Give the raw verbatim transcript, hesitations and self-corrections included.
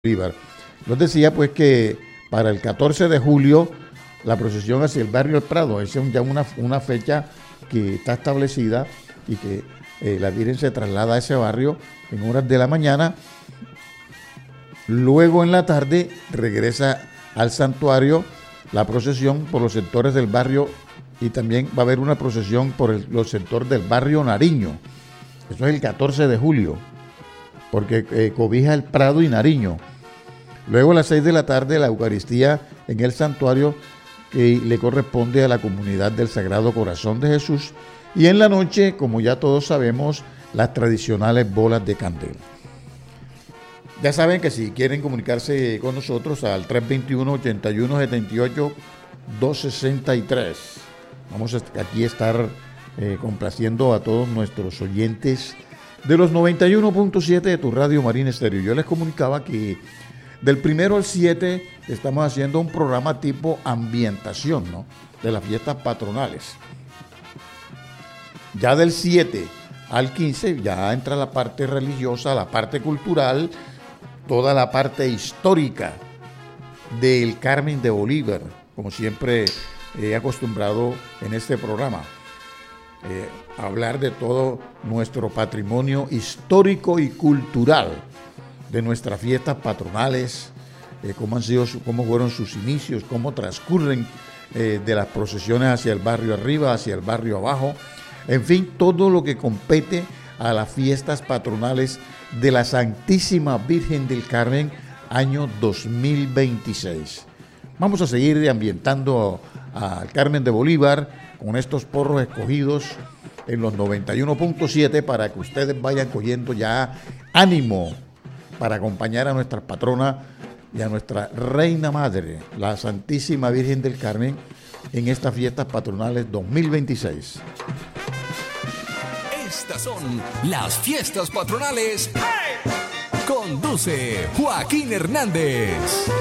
Bolívar. Nos decía pues que para el catorce de julio la procesión hacia el barrio El Prado, esa es ya una, una fecha que está establecida y que eh, la Virgen se traslada a ese barrio en horas de la mañana. Luego en la tarde regresa al santuario la procesión por los sectores del barrio y también va a haber una procesión por el, los sectores del barrio Nariño. Eso es el catorce de julio, porque eh, cobija El Prado y Nariño. Luego a las seis de la tarde la Eucaristía en el santuario que le corresponde a la comunidad del Sagrado Corazón de Jesús. Y en la noche, como ya todos sabemos, las tradicionales bolas de candela. Ya saben que si quieren comunicarse con nosotros al tres dos uno, ocho uno siete ocho, dos seis tres. Vamos a aquí estar eh, complaciendo a todos nuestros oyentes de los noventa y uno punto siete de tu Radio Marina Estéreo. Yo les comunicaba que del primero al siete estamos haciendo un programa tipo ambientación, ¿no?, de las fiestas patronales. Ya del siete al quince ya entra la parte religiosa, la parte cultural, toda la parte histórica del Carmen de Bolívar, como siempre he acostumbrado en este programa. Eh, hablar de todo nuestro patrimonio histórico y cultural, de nuestras fiestas patronales, eh, cómo han sido, cómo fueron sus inicios, cómo transcurren eh, de las procesiones hacia el barrio arriba, hacia el barrio abajo, en fin, todo lo que compete a las fiestas patronales de la Santísima Virgen del Carmen, año dos mil veintiséis. Vamos a seguir ambientando al Carmen de Bolívar con estos porros escogidos en los noventa y uno punto siete para que ustedes vayan cogiendo ya ánimo para acompañar a nuestra patrona y a nuestra Reina Madre, la Santísima Virgen del Carmen, en estas fiestas patronales dos mil veintiséis. Estas son las fiestas patronales. ¡Hey! Conduce Joaquín Hernández.